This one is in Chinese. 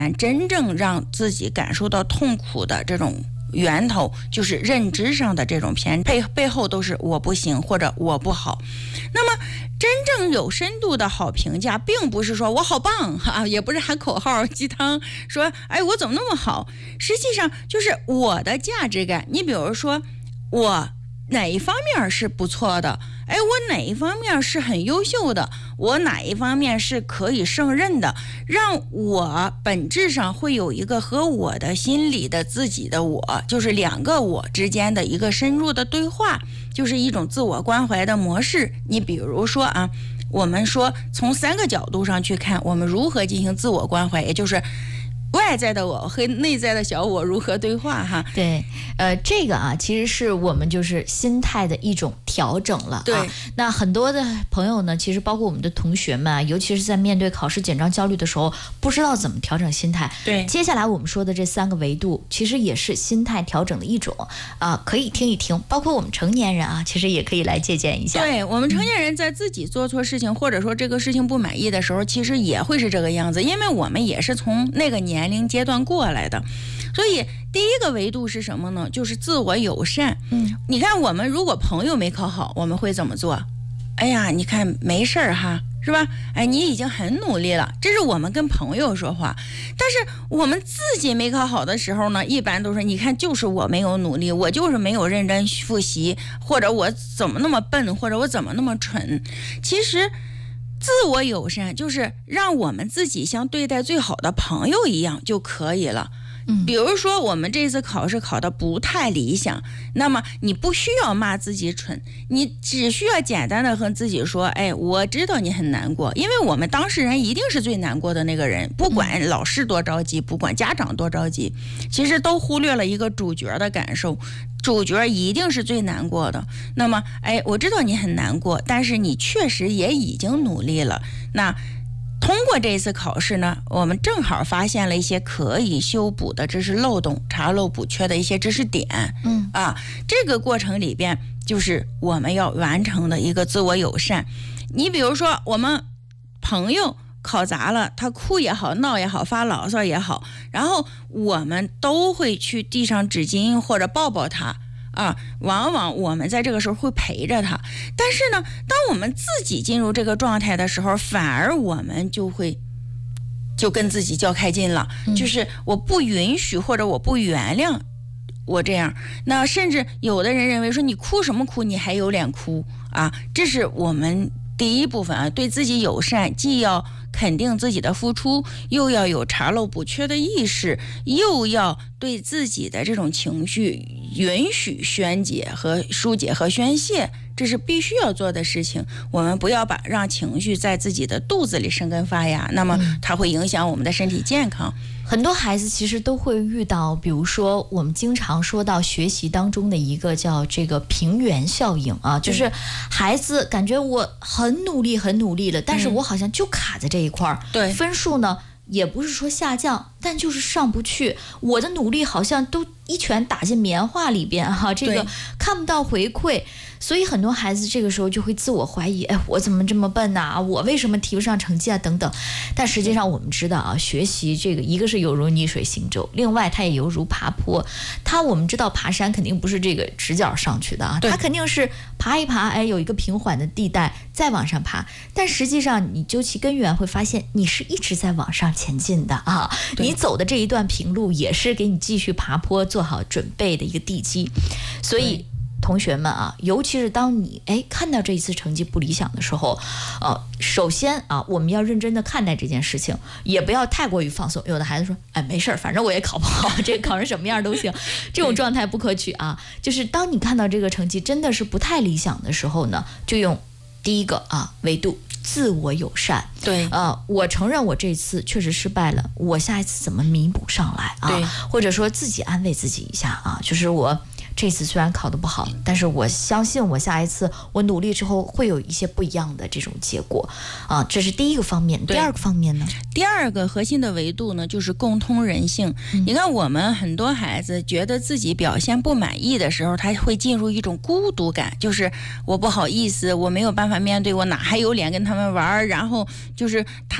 真正让自己感受到痛苦的这种源头，就是认知上的这种偏背后都是我不行或者我不好。那么真正有深度的好评价，并不是说我好棒哈，也不是喊口号鸡汤说哎我怎么那么好，实际上就是我的价值感。你比如说我哪一方面是不错的，哎，我哪一方面是很优秀的，我哪一方面是可以胜任的，让我本质上会有一个和我的心里的自己的我，就是两个我之间的一个深入的对话，就是一种自我关怀的模式。你比如说啊，我们说从3个角度上去看，我们如何进行自我关怀，也就是外在的我和内在的小我如何对话哈。 对，这个啊，其实是我们就是心态的一种调整了啊。 对， 那很多的朋友呢，其实包括我们的同学们啊，尤其是在面对考试紧张焦虑的时候，不知道怎么调整心态。 对， 接下来我们说的这3个维度，其实也是心态调整的一种啊，可以听一听。包括我们成年人啊，其实也可以来借鉴一下。 对，我们成年人在自己做错事情，或者说这个事情不满意的时候，其实也会是这个样子，因为我们也是从那个年龄阶段过来的。所以第一个维度是什么呢？就是自我友善。你看我们如果朋友没考好，我们会怎么做？哎呀，你看没事儿哈，是吧？哎，你已经很努力了，这是我们跟朋友说话。但是我们自己没考好的时候呢，一般都是你看就是我没有努力，我就是没有认真复习，或者我怎么那么笨，或者我怎么那么蠢。其实自我友善就是让我们自己像对待最好的朋友一样就可以了。比如说我们这次考试考得不太理想，那么你不需要骂自己蠢，你只需要简单的和自己说，哎，我知道你很难过，因为我们当事人一定是最难过的那个人，不管老师多着急，不管家长多着急，其实都忽略了一个主角的感受，主角一定是最难过的。那么哎，我知道你很难过，但是你确实也已经努力了。那通过这次考试呢，我们正好发现了一些可以修补的知识漏洞，查漏补缺的一些知识点。这个过程里边就是我们要完成的一个自我友善。你比如说我们朋友考砸了，他哭也好，闹也好，发牢骚也好，然后我们都会去递上纸巾或者抱抱他往往我们在这个时候会陪着他。但是呢，当我们自己进入这个状态的时候，反而我们就跟自己较开劲了，就是我不允许或者我不原谅我这样。那甚至有的人认为说，你哭什么哭，你还有脸哭啊？这是我们第一部分啊，对自己友善，既要肯定自己的付出，又要有查漏补缺的意识，又要对自己的这种情绪允许宣解和疏解和宣泄，这是必须要做的事情。我们不要让情绪在自己的肚子里生根发芽，那么它会影响我们的身体健康。 很多孩子其实都会遇到，比如说我们经常说到学习当中的一个叫这个平原效应啊，就是孩子感觉我很努力了，但是我好像就卡在这一块儿， 对， 分数呢也不是说下降，但就是上不去，我的努力好像都一拳打进棉花里边哈，这个看不到回馈。所以很多孩子这个时候就会自我怀疑，哎，我怎么这么笨啊？我为什么提不上成绩啊？等等。但实际上我们知道啊，学习这个一个是犹如逆水行舟，另外它也犹如爬坡。我们知道爬山肯定不是这个直角上去的啊，它肯定是爬一爬，哎，有一个平缓的地带再往上爬。但实际上你究其根源会发现，你是一直在往上前进的啊。你走的这一段平路也是给你继续爬坡做好准备的一个地基。所以同学们啊，尤其是当你看到这一次成绩不理想的时候，首先啊，我们要认真的看待这件事情，也不要太过于放松。有的孩子说，哎，没事儿，反正我也考不好，这个考成什么样都行，这种状态不可取啊。就是当你看到这个成绩真的是不太理想的时候呢，就用第一个维度。自我友善， 对， 我承认我这次确实失败了，我下一次怎么弥补上来啊？ 对， 或者说自己安慰自己一下啊，就是我这次虽然考得不好，但是我相信我下一次我努力之后会有一些不一样的这种结果啊，这是第一个方面。第二个方面呢？ 第二个核心的维度呢，就是共通人性。你看我们很多孩子觉得自己表现不满意的时候，他会进入一种孤独感，就是我不好意思，我没有办法面对，我哪还有脸跟他们玩，然后就是他